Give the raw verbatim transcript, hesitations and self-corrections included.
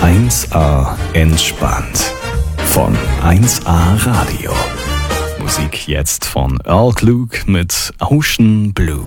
eins A entspannt von eins A Radio. Musik jetzt von Earl Klug mit Ocean Blue.